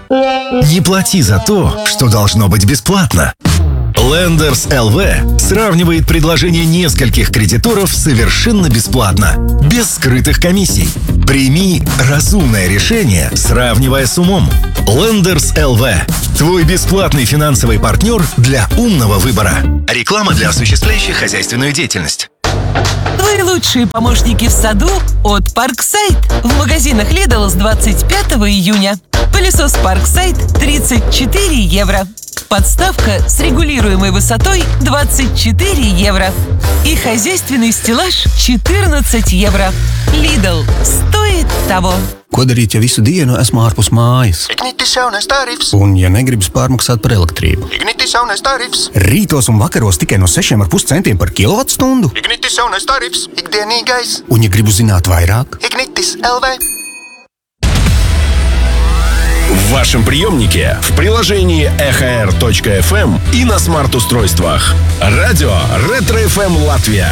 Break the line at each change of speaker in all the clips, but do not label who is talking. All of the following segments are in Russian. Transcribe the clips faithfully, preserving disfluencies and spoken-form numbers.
Не плати за то, что должно быть бесплатно. Lenders эл ви сравнивает предложения нескольких кредиторов совершенно бесплатно, без скрытых комиссий. Прими разумное решение, сравнивая с умом. Lenders эл ви – твой бесплатный финансовый партнер для умного выбора. Реклама для осуществляющих хозяйственную деятельность.
Твои лучшие помощники в саду от Parkside. В магазинах Lidl с двадцать пятого июня. Пылесос Parkside тридцать четыре евро. Подставка с регулируемой высотой двадцать четыре евро. И хозяйственный стеллаж четырнадцать евро. Lidl стоит того.
Ko darīt, ja visu dienu esmu ārpus mājas?
Ignitis jaunais tarifs.
Un ja negribas pārmaksāt par elektrību?
Ignitis jaunais tarifs.
Rītos un vakaros tikai no sešiem ar pus centiem par kilovatstundu?
Ignitis jaunais tarifs. Ikdienīgais.
Un ja gribu zināt vairāk?
Ignitis эл ви.
В вашем приемнике, в приложении эх эр точка эф эм и на смарт-устройствах. Радио Ретро эф эм Латвия.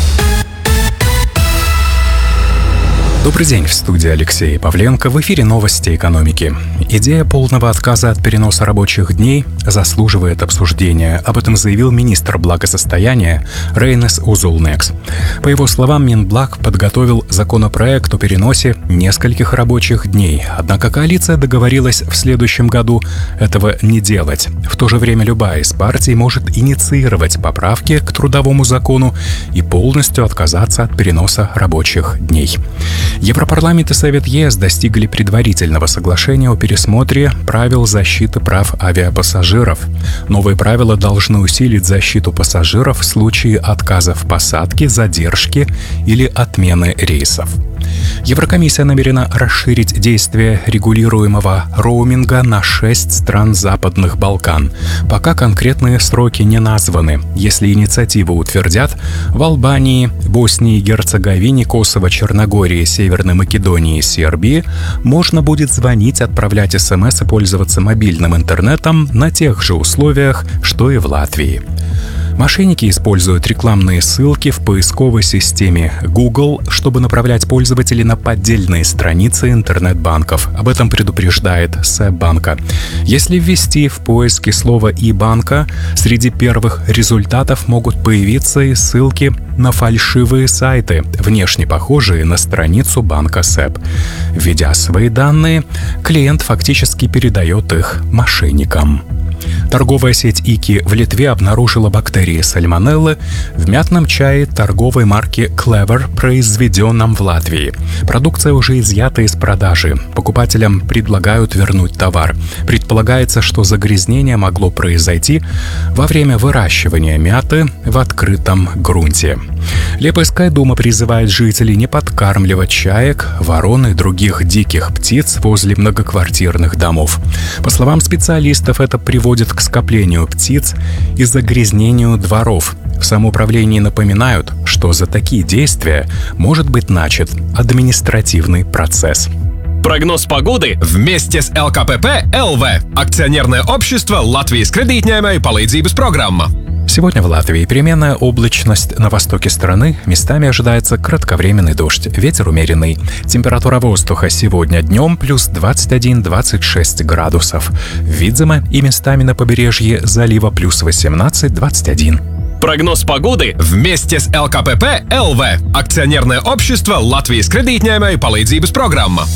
Добрый день, в студии Алексей Павленко. В эфире новости экономики. Идея полного отказа от переноса рабочих дней заслуживает обсуждения. Об этом заявил министр благосостояния Рейнес Узулнекс. По его словам, Минблаг подготовил законопроект о переносе нескольких рабочих дней. Однако коалиция договорилась в следующем году этого не делать. В то же время любая из партий может инициировать поправки к трудовому закону и полностью отказаться от переноса рабочих дней. Европарламент и Совет ЕС достигли предварительного соглашения о пересмотре правил защиты прав авиапассажиров. Новые правила должны усилить защиту пассажиров в случае отказа в посадке, задержки или отмены рейсов. Еврокомиссия намерена расширить действие регулируемого роуминга на шесть стран Западных Балкан. Пока конкретные сроки не названы. Если инициативу утвердят, в Албании, Боснии и Герцеговине, Косово, Черногории, Северной Македонии и Сербии можно будет звонить, отправлять смс и пользоваться мобильным интернетом на тех же условиях, что и в Латвии. Мошенники используют рекламные ссылки в поисковой системе Google, чтобы направлять пользователей на поддельные страницы интернет-банков. Об этом предупреждает Сэб-банка. Если ввести в поиске слово «и-банка», среди первых результатов могут появиться и ссылки на фальшивые сайты, внешне похожие на страницу банка Сэб. Введя свои данные, клиент фактически передает их мошенникам. Торговая сеть Ики в Литве обнаружила бактерии сальмонеллы в мятном чае торговой марки Clever, произведенном в Латвии. Продукция уже изъята из продажи. Покупателям предлагают вернуть товар. Предполагается, что загрязнение могло произойти во время выращивания мяты в открытом грунте. Лепойская дума призывает жителей не подкармливать чаек, ворон и других диких птиц возле многоквартирных домов. По словам специалистов, это приводит к скоплению птиц и загрязнению дворов. В самоуправлении напоминают, что за такие действия может быть начат административный процесс.
Прогноз погоды вместе с эл ка пэ пэ эл ви. Акционерное общество Латвijas кредитņēmēju palīdzības программа.
Сегодня в Латвии переменная облачность на востоке страны. Местами ожидается кратковременный дождь. Ветер умеренный. Температура воздуха сегодня днем плюс двадцать один - двадцать шесть градусов. В Видземе и местами на побережье залива плюс восемнадцать - двадцать один.
Прогноз погоды вместе с эл ка пэ пэ эл ви. Акционерное общество Латвijas кредитņēmēju palīdzības программа.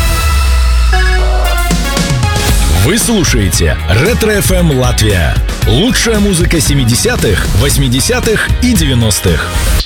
Вы слушаете Ретро эф эм Латвия. Лучшая музыка семидесятых, восьмидесятых и девяностых.